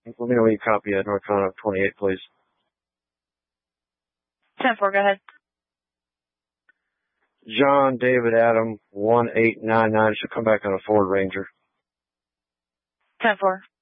Let me know when you copy at North Carolina 28, please. 10-4, go ahead. John David Adam 1899 should come back on a Ford Ranger. 10-4.